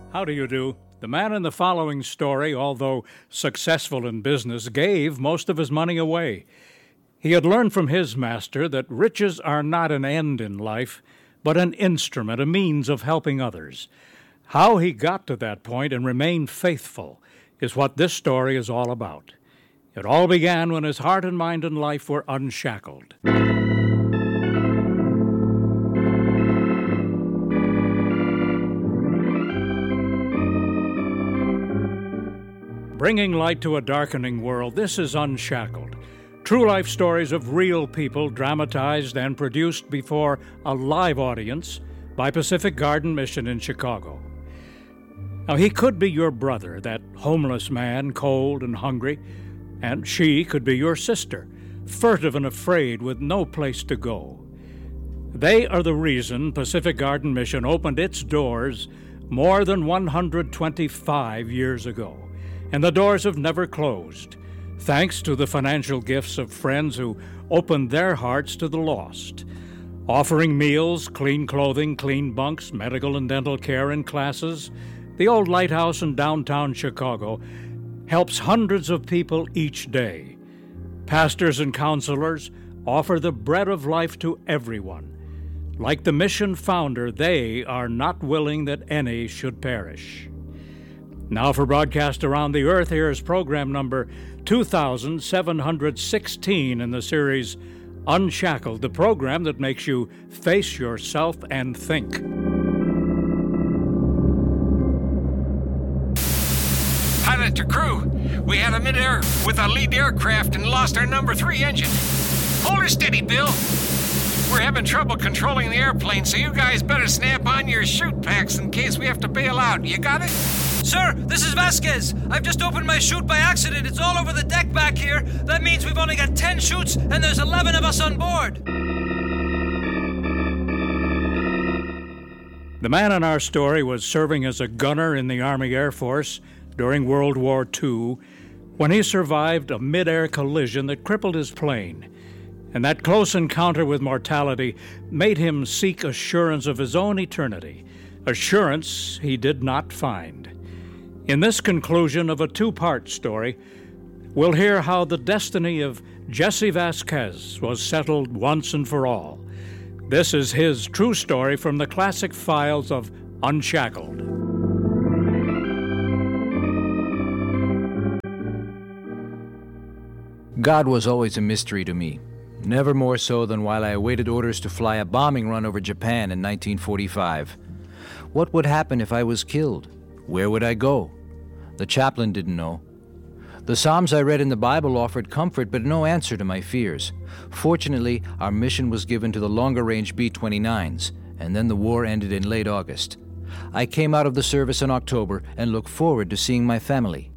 How do you do? The man in the following story, although successful in business, gave most of his money away. He had learned from his master that riches are not an end in life, but an instrument, a means of helping others. How he got to that point and remained faithful is what this story is all about. It all began when his heart and mind and life were unshackled. Bringing light to a darkening world, this is Unshackled. True life stories of real people dramatized and produced before a live audience by Pacific Garden Mission in Chicago. Now, he could be your brother, that homeless man, cold and hungry, and she could be your sister, furtive and afraid with no place to go. They are the reason Pacific Garden Mission opened its doors more than 125 years ago. And the doors have never closed, thanks to the financial gifts of friends who opened their hearts to the lost, offering meals, clean clothing, clean bunks, medical and dental care and classes. The old lighthouse in downtown Chicago helps hundreds of people each day. Pastors and counselors offer the bread of life to everyone. Like the mission founder, they are not willing that any should perish. Now for broadcast around the earth, here is program number 2716 in the series Unshackled, the program that makes you face yourself and think. Pilot to crew, we had a mid-air with a lead aircraft and lost our number 3 engine. Hold her steady, Bill. We're having trouble controlling the airplane, so you guys better snap on your chute packs in case we have to bail out. You got it? Sir, this is Vasquez. I've just opened my chute by accident. It's all over the deck back here. That means we've only got 10 chutes, and there's 11 of us on board. The man in our story was serving as a gunner in the Army Air Force during World War II when he survived a mid-air collision that crippled his plane. And that close encounter with mortality made him seek assurance of his own eternity, assurance he did not find. In this conclusion of a 2-part story, we'll hear how the destiny of Jesse Vasquez was settled once and for all. This is his true story from the classic files of Unshackled. God was always a mystery to me, never more so than while I awaited orders to fly a bombing run over Japan in 1945. What would happen if I was killed? Where would I go? The chaplain didn't know. The Psalms I read in the Bible offered comfort, but no answer to my fears. Fortunately, our mission was given to the longer-range B-29s, and then the war ended in late August. I came out of the service in October and look forward to seeing my family.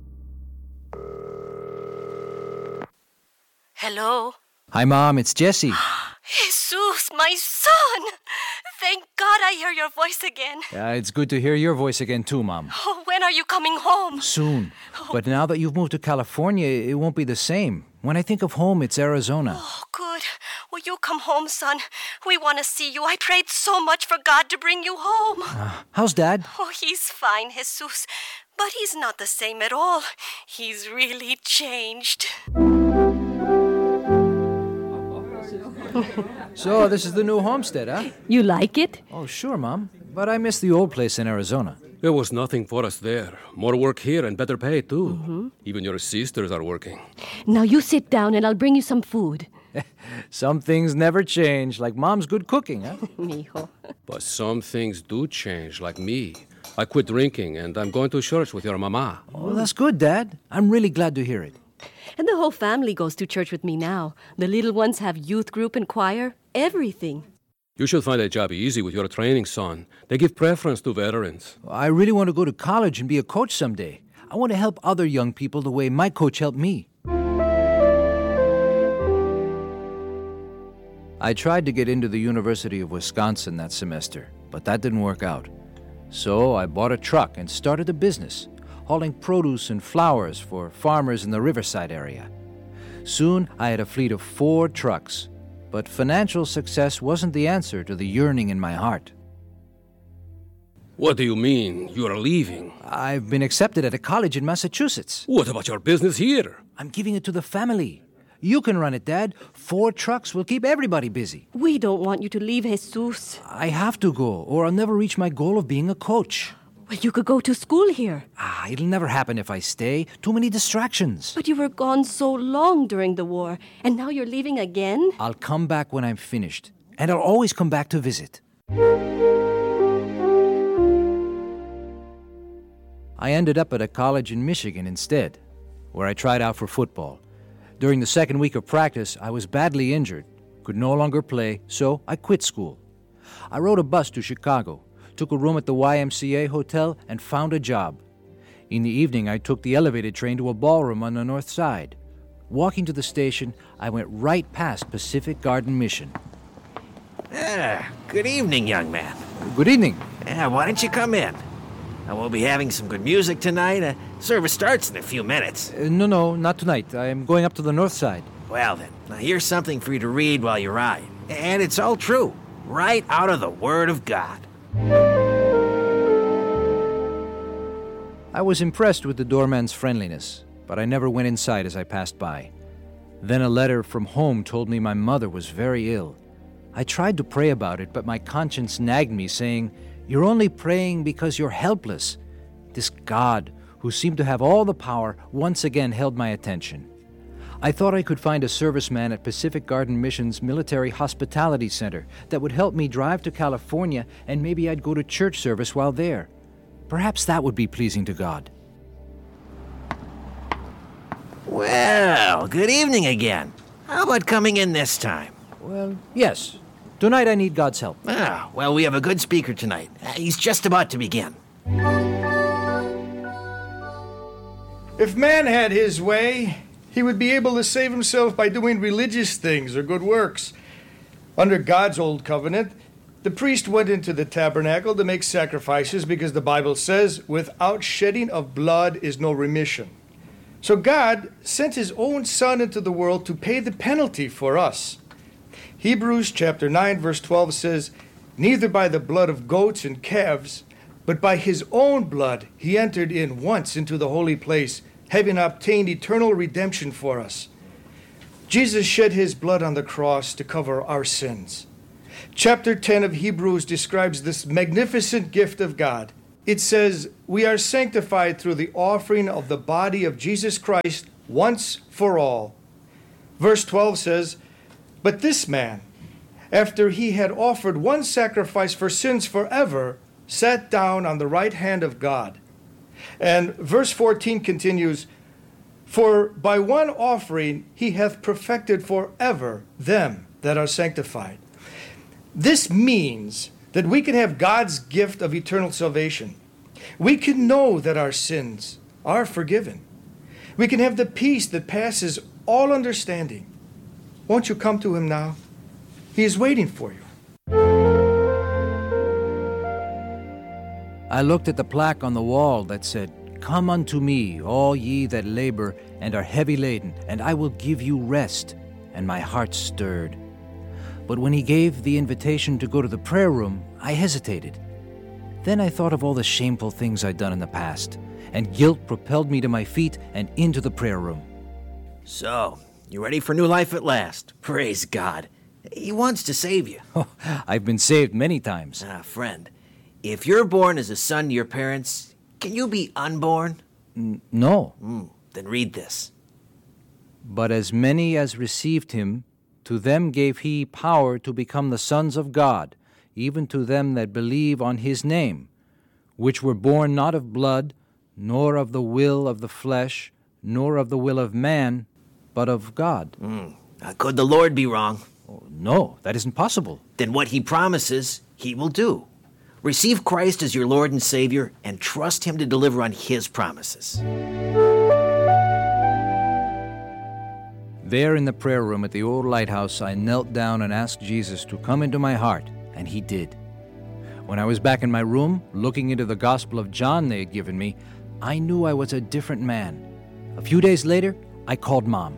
Hello? Hi, Mom, it's Jesse. Jesus, my son! Thank God I hear your voice again. It's good to hear your voice again, too, Mom. Oh, when are you coming home? Soon. But now that you've moved to California, it won't be the same. When I think of home, it's Arizona. Oh, good. Will you come home, son? We want to see you. I prayed so much for God to bring you home. How's Dad? Oh, he's fine, Jesus. But he's not the same at all. He's really changed. So, this is the new homestead, huh? You like it? Oh, sure, Mom. But I miss the old place in Arizona. There was nothing for us there. More work here and better pay, too. Mm-hmm. Even your sisters are working. Now you sit down and I'll bring you some food. Some things never change, like Mom's good cooking, huh? Mijo. But some things do change, like me. I quit drinking and I'm going to church with your mama. Oh, that's good, Dad. I'm really glad to hear it. And the whole family goes to church with me now. The little ones have youth group and choir, everything. You should find a job easy with your training, son. They give preference to veterans. I really want to go to college and be a coach someday. I want to help other young people the way my coach helped me. I tried to get into the University of Wisconsin that semester, but that didn't work out. So I bought a truck and started a business, hauling produce and flowers for farmers in the Riverside area. Soon I had a fleet of 4 trucks, but financial success wasn't the answer to the yearning in my heart. What do you mean? You're leaving? I've been accepted at a college in Massachusetts. What about your business here? I'm giving it to the family. You can run it, Dad. 4 trucks will keep everybody busy. We don't want you to leave, Jesus. I have to go, or I'll never reach my goal of being a coach. Well, you could go to school here. It'll never happen if I stay. Too many distractions. But you were gone so long during the war, and now you're leaving again? I'll come back when I'm finished, and I'll always come back to visit. I ended up at a college in Michigan instead, where I tried out for football. During the second week of practice, I was badly injured, could no longer play, so I quit school. I rode a bus to Chicago, took a room at the YMCA hotel, and found a job. In the evening, I took the elevated train to a ballroom on the north side. Walking to the station, I went right past Pacific Garden Mission. Good evening, young man. Good evening. Why don't you come in? We'll be having some good music tonight. Service starts in a few minutes. No, not tonight. I am going up to the north side. Well then, now here's something for you to read while you ride. And it's all true. Right out of the Word of God. I was impressed with the doorman's friendliness, but I never went inside as I passed by. Then a letter from home told me my mother was very ill. I tried to pray about it, but my conscience nagged me, saying, "You're only praying because you're helpless." This God, who seemed to have all the power, once again held my attention. I thought I could find a serviceman at Pacific Garden Mission's Military Hospitality Center that would help me drive to California, and maybe I'd go to church service while there. Perhaps that would be pleasing to God. Well, good evening again. How about coming in this time? Well, yes. Tonight I need God's help. Well, we have a good speaker tonight. He's just about to begin. If man had his way, he would be able to save himself by doing religious things or good works. Under God's old covenant, the priest went into the tabernacle to make sacrifices because the Bible says, "Without shedding of blood is no remission." So God sent his own Son into the world to pay the penalty for us. Hebrews chapter 9, verse 12 says, "Neither by the blood of goats and calves, but by his own blood he entered in once into the holy place, having obtained eternal redemption for us." Jesus shed his blood on the cross to cover our sins. Chapter 10 of Hebrews describes this magnificent gift of God. It says, "We are sanctified through the offering of the body of Jesus Christ once for all." Verse 12 says, "But this man, after he had offered one sacrifice for sins forever, sat down on the right hand of God." And verse 14 continues, "For by one offering he hath perfected forever them that are sanctified." This means that we can have God's gift of eternal salvation. We can know that our sins are forgiven. We can have the peace that passes all understanding. Won't you come to him now? He is waiting for you. I looked at the plaque on the wall that said, "Come unto me, all ye that labor and are heavy laden, and I will give you rest." And my heart stirred. But when he gave the invitation to go to the prayer room, I hesitated. Then I thought of all the shameful things I'd done in the past, and guilt propelled me to my feet and into the prayer room. So, you ready for new life at last? Praise God. He wants to save you. Oh, I've been saved many times. Friend, if you're born as a son to your parents, can you be unborn? No. Then read this. "But as many as received him, to them gave he power to become the sons of God, even to them that believe on his name, which were born not of blood, nor of the will of the flesh, nor of the will of man, but of God." Could the Lord be wrong? Oh, no, that isn't possible. Then what he promises, he will do. Receive Christ as your Lord and Savior and trust him to deliver on his promises. There in the prayer room at the old lighthouse, I knelt down and asked Jesus to come into my heart, and he did. When I was back in my room, looking into the Gospel of John they had given me, I knew I was a different man. A few days later, I called Mom.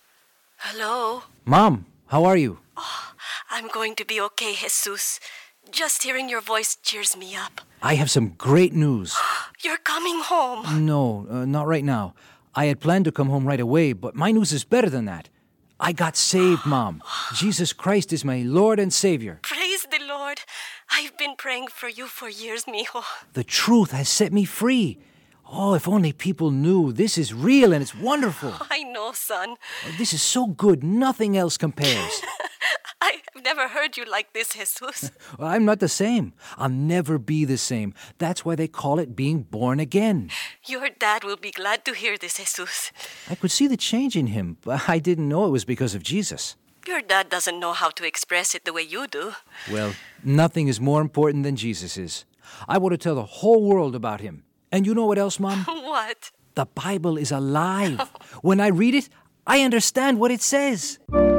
Hello? Mom, how are you? I'm going to be okay, Jesus. Just hearing your voice cheers me up. I have some great news. You're coming home. No, not right now. I had planned to come home right away, but my news is better than that. I got saved, Mom. Jesus Christ is my Lord and Savior. Praise the Lord. I've been praying for you for years, mijo. The truth has set me free. Oh, if only people knew. This is real and it's wonderful. I know, son. This is so good. Nothing else compares. I've never heard you like this, Jesus. Well, I'm not the same. I'll never be the same. That's why they call it being born again. Your dad will be glad to hear this, Jesus. I could see the change in him, but I didn't know it was because of Jesus. Your dad doesn't know how to express it the way you do. Well, nothing is more important than Jesus is. I want to tell the whole world about him. And you know what else, Mom? What? The Bible is alive. When I read it, I understand what it says.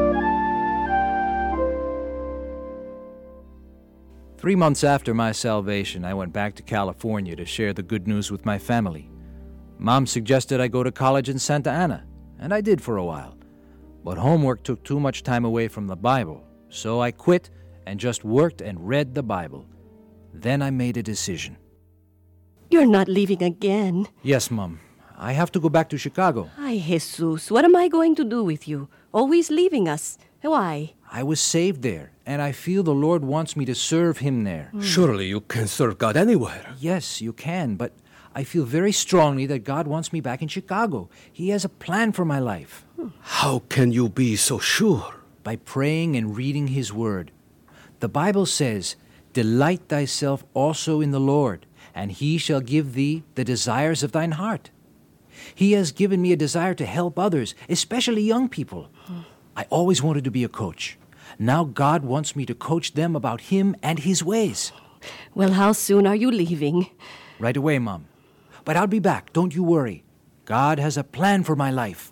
3 months after my salvation, I went back to California to share the good news with my family. Mom suggested I go to college in Santa Ana, and I did for a while. But homework took too much time away from the Bible, so I quit and just worked and read the Bible. Then I made a decision. You're not leaving again. Yes, Mom. I have to go back to Chicago. Ay, Jesus, what am I going to do with you? Always leaving us. Why? I was saved there, and I feel the Lord wants me to serve Him there. Surely you can serve God anywhere. Yes, you can, but I feel very strongly that God wants me back in Chicago. He has a plan for my life. How can you be so sure? By praying and reading His Word. The Bible says, "Delight thyself also in the Lord, and He shall give thee the desires of thine heart." He has given me a desire to help others, especially young people. I always wanted to be a coach. Now God wants me to coach them about Him and His ways. Well, how soon are you leaving? Right away, Mom. But I'll be back, don't you worry. God has a plan for my life.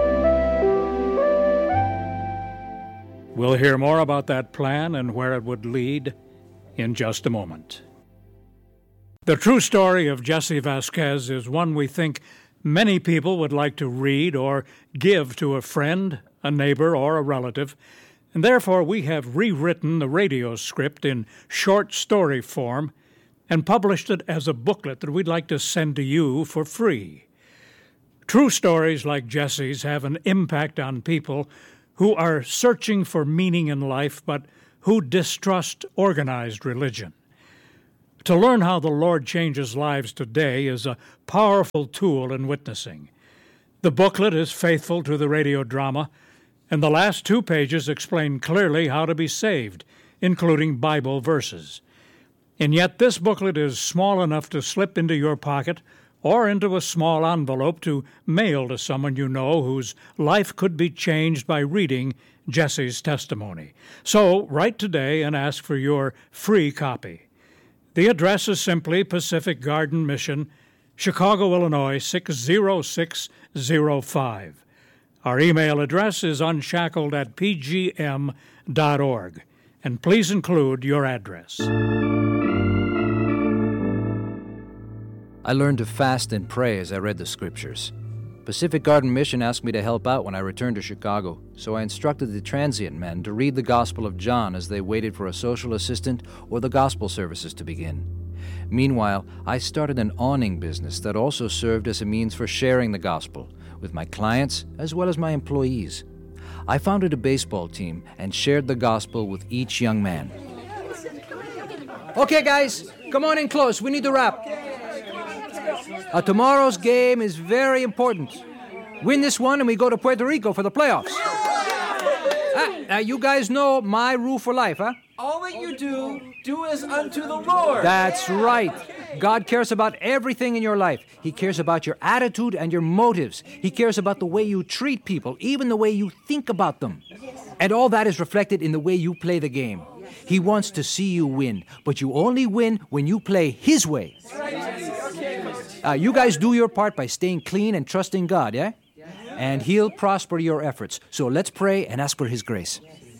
We'll hear more about that plan and where it would lead in just a moment. The true story of Jesse Vasquez is one we think many people would like to read or give to a friend, a neighbor, or a relative, and therefore we have rewritten the radio script in short story form and published it as a booklet that we'd like to send to you for free. True stories like Jesse's have an impact on people who are searching for meaning in life but who distrust organized religion. To learn how the Lord changes lives today is a powerful tool in witnessing. The booklet is faithful to the radio drama, and the last 2 pages explain clearly how to be saved, including Bible verses. And yet this booklet is small enough to slip into your pocket or into a small envelope to mail to someone you know whose life could be changed by reading Jesse's testimony. So write today and ask for your free copy. The address is simply Pacific Garden Mission, Chicago, Illinois, 60605. Our email address is unshackled@pgm.org. And please include your address. I learned to fast and pray as I read the scriptures. Pacific Garden Mission asked me to help out when I returned to Chicago, so I instructed the transient men to read the Gospel of John as they waited for a social assistant or the gospel services to begin. Meanwhile, I started an awning business that also served as a means for sharing the gospel with my clients as well as my employees. I founded a baseball team and shared the gospel with each young man. Okay, guys, come on in close. We need to wrap. Tomorrow's game is very important. Win this one and we go to Puerto Rico for the playoffs. You guys know my rule for life, huh? All that you do as unto the Lord. That's right. God cares about everything in your life. He cares about your attitude and your motives. He cares about the way you treat people, even the way you think about them. And all that is reflected in the way you play the game. He wants to see you win, but you only win when you play His way. You guys do your part by staying clean and trusting God, yeah? And He'll prosper your efforts. So let's pray and ask for His grace.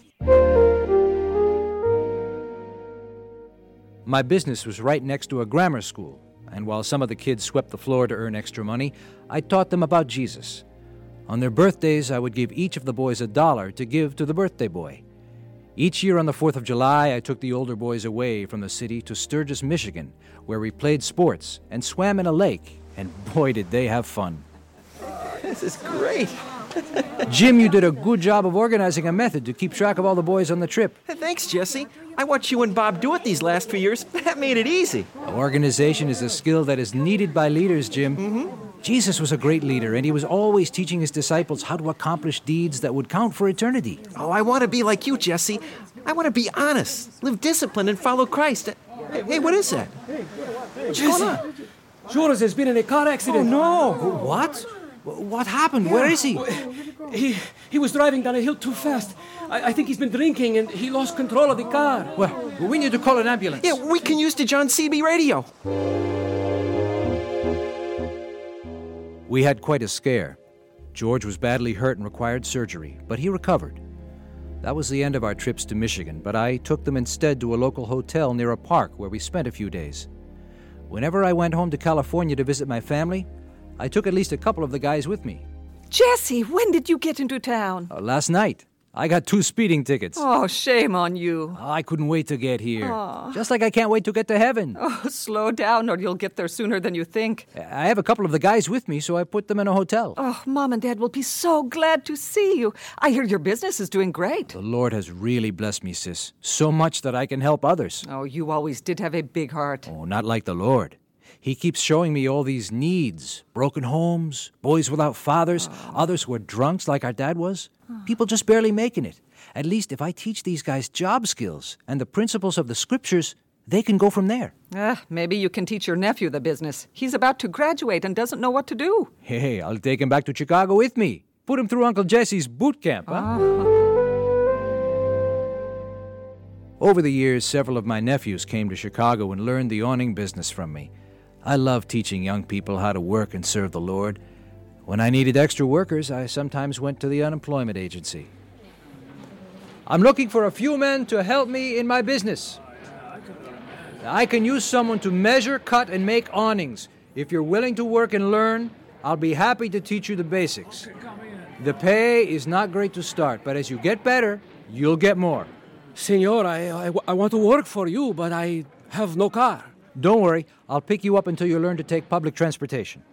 My business was right next to a grammar school, and while some of the kids swept the floor to earn extra money, I taught them about Jesus. On their birthdays, I would give each of the boys $1 to give to the birthday boy. Each year on the 4th of July, I took the older boys away from the city to Sturgis, Michigan, where we played sports and swam in a lake, and boy, did they have fun. This is great. Jim, you did a good job of organizing a method to keep track of all the boys on the trip. Thanks, Jesse. I watched you and Bob do it these last few years. That made it easy. Organization is a skill that is needed by leaders, Jim. Mm-hmm. Jesus was a great leader, and he was always teaching his disciples how to accomplish deeds that would count for eternity. Oh, I want to be like you, Jesse. I want to be honest, live disciplined, and follow Christ. Hey, what is that? What's going on? Jonas has been in a car accident. Oh, no. What? What happened? Where is he? He was driving down a hill too fast. I think he's been drinking and he lost control of the car. Well, we need to call an ambulance. Yeah, we can use the John CB radio. We had quite a scare. George was badly hurt and required surgery, but he recovered. That was the end of our trips to Michigan, but I took them instead to a local hotel near a park where we spent a few days. Whenever I went home to California to visit my family, I took at least a couple of the guys with me. Jesse, when did you get into town? Last night. I got 2 speeding tickets. Oh, shame on you. I couldn't wait to get here. Oh. Just like I can't wait to get to heaven. Oh, slow down or you'll get there sooner than you think. I have a couple of the guys with me, so I put them in a hotel. Oh, Mom and Dad will be so glad to see you. I hear your business is doing great. The Lord has really blessed me, sis. So much that I can help others. Oh, you always did have a big heart. Oh, not like the Lord. He keeps showing me all these needs. Broken homes, boys without fathers, others who are drunks like our dad was. People just barely making it. At least if I teach these guys job skills and the principles of the scriptures, they can go from there. Maybe you can teach your nephew the business. He's about to graduate and doesn't know what to do. Hey, I'll take him back to Chicago with me. Put him through Uncle Jesse's boot camp, huh? Over the years, several of my nephews came to Chicago and learned the awning business from me. I love teaching young people how to work and serve the Lord. When I needed extra workers, I sometimes went to the unemployment agency. I'm looking for a few men to help me in my business. I can use someone to measure, cut, and make awnings. If you're willing to work and learn, I'll be happy to teach you the basics. The pay is not great to start, but as you get better, you'll get more. Senor, I want to work for you, but I have no car. Don't worry, I'll pick you up until you learn to take public transportation.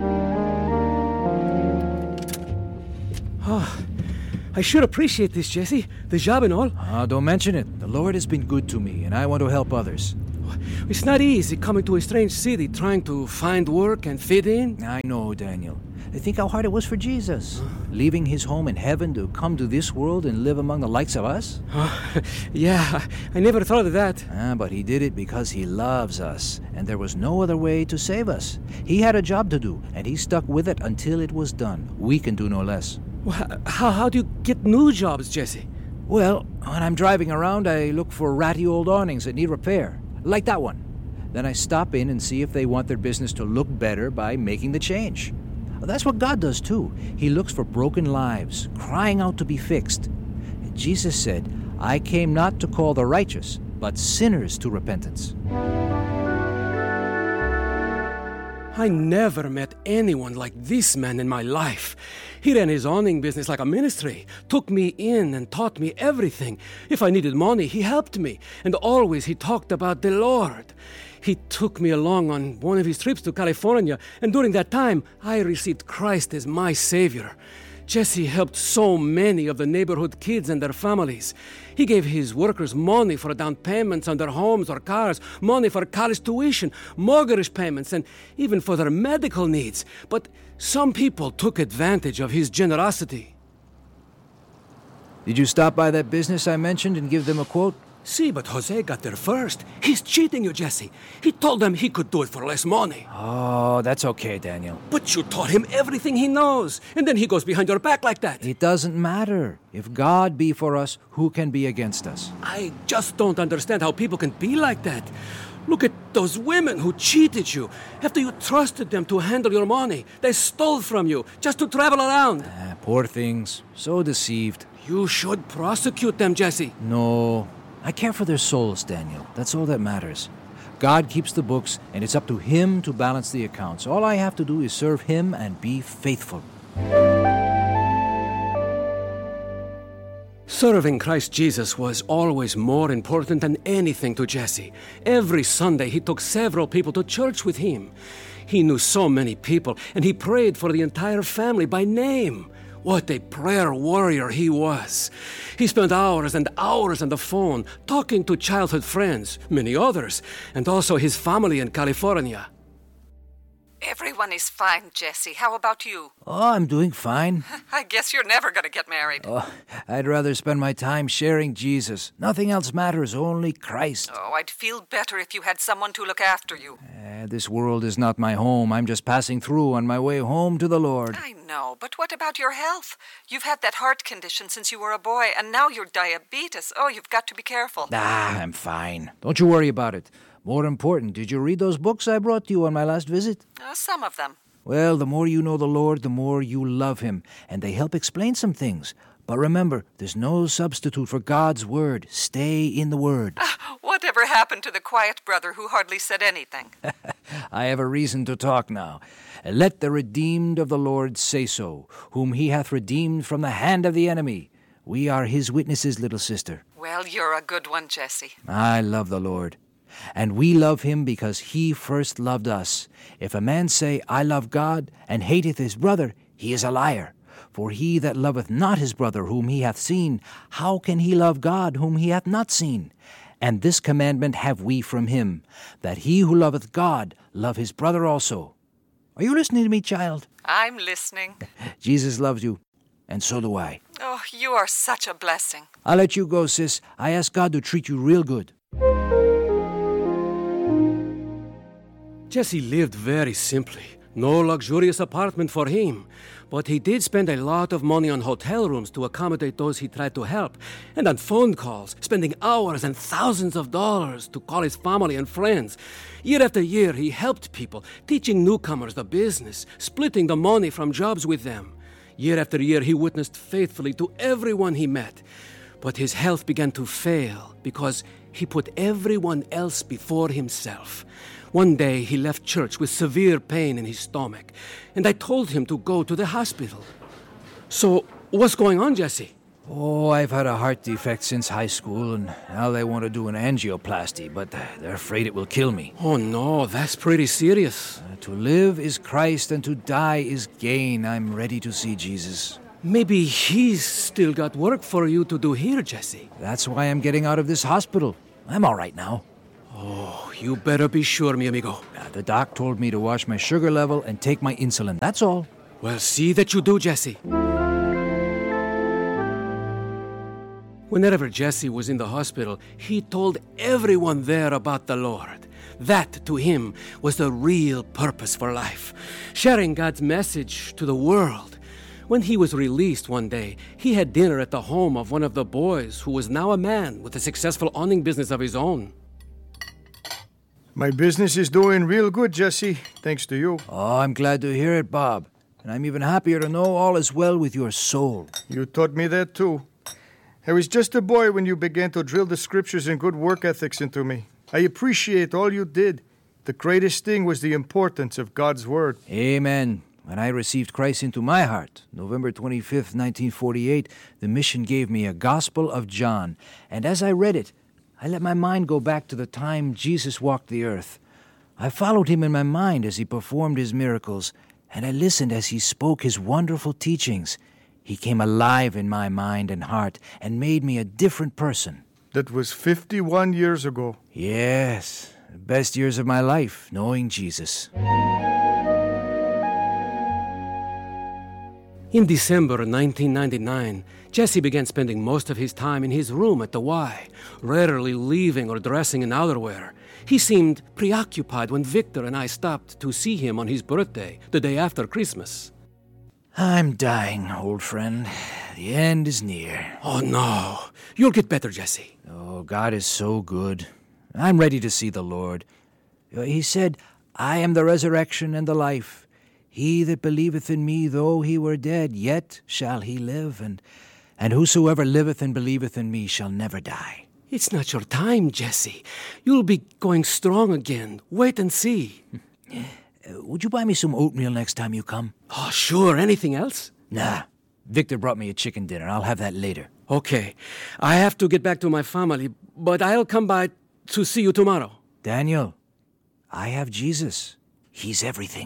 Oh, I sure appreciate this, Jesse. The job and all. Don't mention it. The Lord has been good to me, and I want to help others. It's not easy coming to a strange city, trying to find work and fit in. I know, Daniel. Think how hard it was for Jesus. Leaving his home in heaven to come to this world and live among the likes of us. Yeah, I never thought of that. But he did it because he loves us, and there was no other way to save us. He had a job to do, and he stuck with it until it was done. We can do no less. Well, how do you get new jobs, Jesse? Well, when I'm driving around, I look for ratty old awnings that need repair, like that one. Then I stop in and see if they want their business to look better by making the change. That's what God does, too. He looks for broken lives, crying out to be fixed. Jesus said, I came not to call the righteous, but sinners to repentance. I never met anyone like this man in my life. He ran his awning business like a ministry, took me in and taught me everything. If I needed money, he helped me, and always he talked about the Lord. He took me along on one of his trips to California, and during that time, I received Christ as my Savior. Jesse helped so many of the neighborhood kids and their families. He gave his workers money for down payments on their homes or cars, money for college tuition, mortgage payments, and even for their medical needs. But some people took advantage of his generosity. Did you stop by that business I mentioned and give them a quote? See, but Jose got there first. He's cheating you, Jesse. He told them he could do it for less money. Oh, that's okay, Daniel. But you taught him everything he knows, and then he goes behind your back like that. It doesn't matter. If God be for us, who can be against us? I just don't understand how people can be like that. Look at those women who cheated you. After you trusted them to handle your money, they stole from you just to travel around. Poor things. So deceived. You should prosecute them, Jesse. No. I care for their souls, Daniel. That's all that matters. God keeps the books, and it's up to Him to balance the accounts. All I have to do is serve Him and be faithful. Serving Christ Jesus was always more important than anything to Jesse. Every Sunday, he took several people to church with him. He knew so many people, and he prayed for the entire family by name. What a prayer warrior he was. He spent hours and hours on the phone, talking to childhood friends, many others, and also his family in California. Everyone is fine, Jesse. How about you? Oh, I'm doing fine. I guess you're never going to get married. Oh, I'd rather spend my time sharing Jesus. Nothing else matters, only Christ. Oh, I'd feel better if you had someone to look after you. This world is not my home. I'm just passing through on my way home to the Lord. I know, but what about your health? You've had that heart condition since you were a boy, and now you're diabetes. Oh, you've got to be careful. I'm fine. Don't you worry about it. More important, did you read those books I brought you on my last visit? Some of them. Well, the more you know the Lord, the more you love Him, and they help explain some things. But remember, there's no substitute for God's Word. Stay in the Word. Whatever happened to the quiet brother who hardly said anything? I have a reason to talk now. Let the redeemed of the Lord say so, whom He hath redeemed from the hand of the enemy. We are His witnesses, little sister. Well, you're a good one, Jesse. I love the Lord. And we love Him because He first loved us. If a man say, I love God, and hateth his brother, he is a liar. For he that loveth not his brother whom he hath seen, how can he love God whom he hath not seen? And this commandment have we from Him, that he who loveth God love his brother also. Are you listening to me, child? I'm listening. Jesus loves you, and so do I. Oh, you are such a blessing. I'll let you go, sis. I ask God to treat you real good. Jesse lived very simply. No luxurious apartment for him. But he did spend a lot of money on hotel rooms to accommodate those he tried to help, and on phone calls, spending hours and thousands of dollars to call his family and friends. Year after year, he helped people, teaching newcomers the business, splitting the money from jobs with them. Year after year, he witnessed faithfully to everyone he met. But his health began to fail because he put everyone else before himself. One day, he left church with severe pain in his stomach, and I told him to go to the hospital. So, what's going on, Jesse? Oh, I've had a heart defect since high school, and now they want to do an angioplasty, but they're afraid it will kill me. Oh, no, that's pretty serious. To live is Christ, and to die is gain. I'm ready to see Jesus. Maybe He's still got work for you to do here, Jesse. That's why I'm getting out of this hospital. I'm all right now. Oh, you better be sure, mi amigo. The doc told me to watch my sugar level and take my insulin. That's all. Well, see that you do, Jesse. Whenever Jesse was in the hospital, he told everyone there about the Lord. That, to him, was the real purpose for life, sharing God's message to the world. When he was released one day, he had dinner at the home of one of the boys who was now a man with a successful awning business of his own. My business is doing real good, Jesse, thanks to you. Oh, I'm glad to hear it, Bob. And I'm even happier to know all is well with your soul. You taught me that, too. I was just a boy when you began to drill the scriptures and good work ethics into me. I appreciate all you did. The greatest thing was the importance of God's Word. Amen. When I received Christ into my heart, November 25th, 1948, the mission gave me a Gospel of John. And as I read it, I let my mind go back to the time Jesus walked the earth. I followed Him in my mind as He performed His miracles, and I listened as He spoke His wonderful teachings. He came alive in my mind and heart and made me a different person. That was 51 years ago. Yes, the best years of my life, knowing Jesus. In December 1999, Jesse began spending most of his time in his room at the Y, rarely leaving or dressing in outerwear. He seemed preoccupied when Victor and I stopped to see him on his birthday, the day after Christmas. I'm dying, old friend. The end is near. Oh, no. You'll get better, Jesse. Oh, God is so good. I'm ready to see the Lord. He said, I am the resurrection and the life. He that believeth in me, though he were dead, yet shall he live, and whosoever liveth and believeth in me shall never die. It's not your time, Jesse. You'll be going strong again. Wait and see. Would you buy me some oatmeal next time you come? Oh, sure. Anything else? Nah. Victor brought me a chicken dinner. I'll have that later. Okay. I have to get back to my family, but I'll come by to see you tomorrow. Daniel, I have Jesus. He's everything.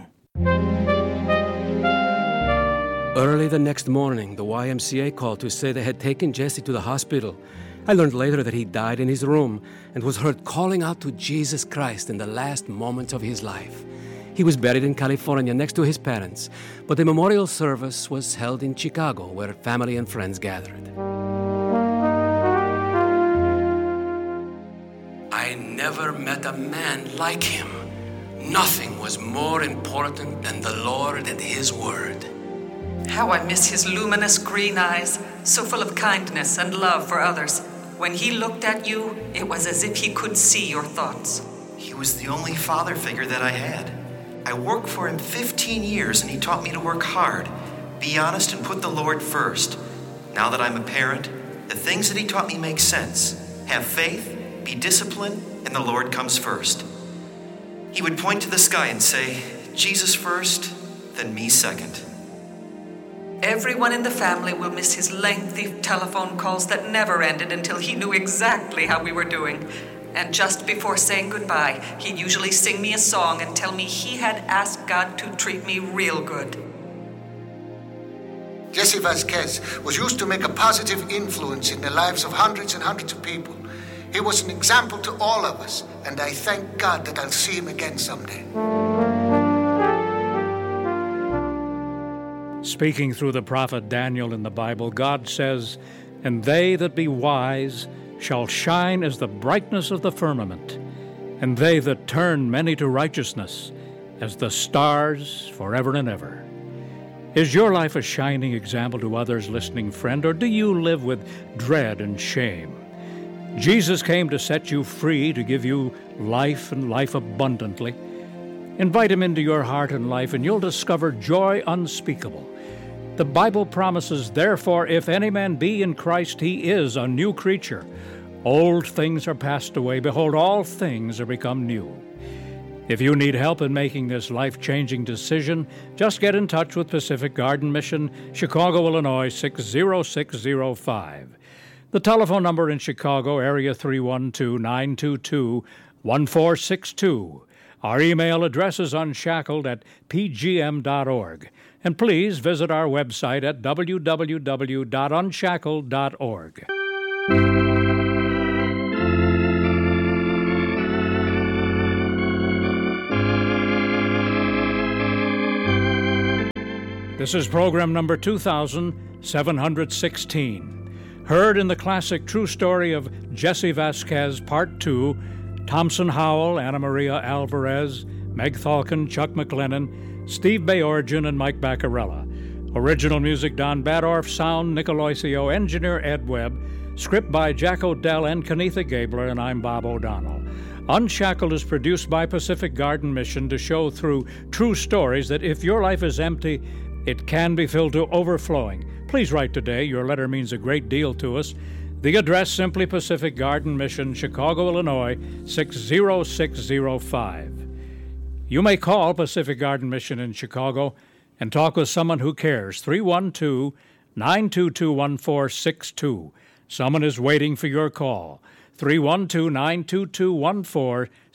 Early the next morning, the YMCA called to say they had taken Jesse to the hospital. I learned later that he died in his room and was heard calling out to Jesus Christ in the last moments of his life. He was buried in California next to his parents, but the memorial service was held in Chicago, where family and friends gathered. I never met a man like him. Nothing was more important than the Lord and His Word. How I miss his luminous green eyes, so full of kindness and love for others. When he looked at you, it was as if he could see your thoughts. He was the only father figure that I had. I worked for him 15 years, and he taught me to work hard, be honest, and put the Lord first. Now that I'm a parent, the things that he taught me make sense. Have faith, be disciplined, and the Lord comes first. He would point to the sky and say, Jesus first, then me second. Everyone in the family will miss his lengthy telephone calls that never ended until he knew exactly how we were doing. And just before saying goodbye, he'd usually sing me a song and tell me he had asked God to treat me real good. Jesse Vasquez was used to make a positive influence in the lives of hundreds and hundreds of people. He was an example to all of us, and I thank God that I'll see him again someday. Speaking through the prophet Daniel in the Bible, God says, "And they that be wise shall shine as the brightness of the firmament, and they that turn many to righteousness as the stars forever and ever." Is your life a shining example to others, listening friend, or do you live with dread and shame? Jesus came to set you free, to give you life and life abundantly. Invite him into your heart and life, and you'll discover joy unspeakable. The Bible promises, "Therefore, if any man be in Christ, he is a new creature. Old things are passed away. Behold, all things are become new." If you need help in making this life-changing decision, just get in touch with Pacific Garden Mission, Chicago, Illinois, 60605. The telephone number in Chicago, area 312-922-1462. Our email address is unshackled@pgm.org. And please visit our website at www.unshackled.org. This is program number 2716. Heard in the classic true story of Jesse Vasquez, Part 2, Thompson Howell, Anna Maria Alvarez, Meg Thalken, Chuck McLennan, Steve Bayorgian, and Mike Baccarella. Original music, Don Badorf. Sound, Nick Aloisio. Engineer, Ed Webb. Script by Jack O'Dell and Kenitha Gabler, and I'm Bob O'Donnell. Unshackled is produced by Pacific Garden Mission to show through true stories that if your life is empty, it can be filled to overflowing. Please write today. Your letter means a great deal to us. The address, simply Pacific Garden Mission, Chicago, Illinois, 60605. You may call Pacific Garden Mission in Chicago and talk with someone who cares. 312-922-1462. Someone is waiting for your call. 312-922-1462.